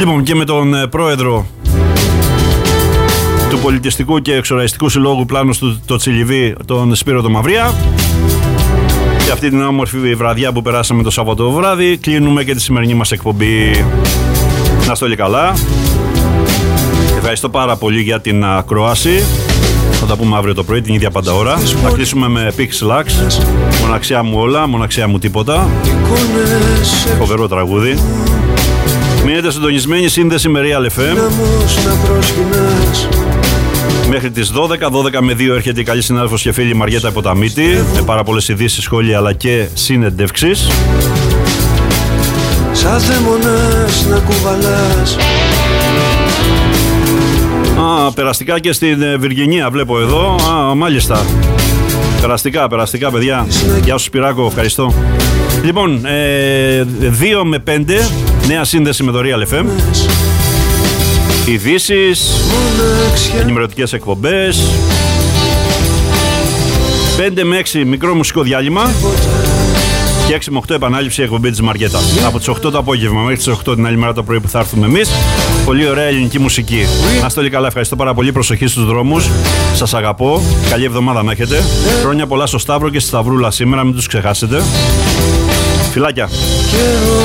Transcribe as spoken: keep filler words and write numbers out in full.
Λοιπόν, και με τον ε, πρόεδρο του Πολιτιστικού και Εξοραϊστικού Συλλόγου Πλάνος του το Τσιλιβί, τον Σπύρο τον Μαυρία, και αυτή την όμορφη βραδιά που περάσαμε το Σαββατό βράδυ, κλείνουμε και τη σημερινή μας εκπομπή. Να είστε όλοι καλά. Ευχαριστώ πάρα πολύ για την ακρόαση. Θα τα πούμε αύριο το πρωί την ίδια πάντα ώρα. Θα κλείσουμε με Pixelax, μοναξιά μου όλα, μοναξιά μου τίποτα. Φοβερό τραγούδι. Μείνετε συντονισμένοι, σύνδεση με Real εφ εμ. Μέχρι τις δώδεκα, δώδεκα με δύο έρχεται η καλή συνάδελφος και φίλη Μαριέτα Ποταμίτη, με πάρα πολλές ειδήσεις, σχόλια αλλά και συνεντεύξεις. Σαν δαίμονας να κουβαλάς. Α, περαστικά και στην Βιργινία βλέπω εδώ. Α, μάλιστα. Περαστικά, περαστικά παιδιά. Γεια σου Σπυράκο, ευχαριστώ. Λοιπόν, ε, δύο με πέντε, νέα σύνδεση με το Real εφ εμ. Ειδήσεις, ενημερωτικές εκπομπές. πέντε με έξι μικρό μουσικό διάλειμμα. Και έξι με οκτώ επανάληψη εκπομπή της Μαριέτα. Από τις οκτώ το απόγευμα μέχρι τις οκτώ την άλλη μέρα το πρωί που θα έρθουμε εμείς. Πολύ ωραία ελληνική μουσική. Να είστε όλοι καλά, ευχαριστώ πάρα πολύ. Προσοχή στους δρόμους. Σας αγαπώ. Καλή εβδομάδα να έχετε. Χρόνια πολλά στο Σταύρο και στη Σταυρούλα σήμερα, μην τους ξεχάσετε. Φιλάκια.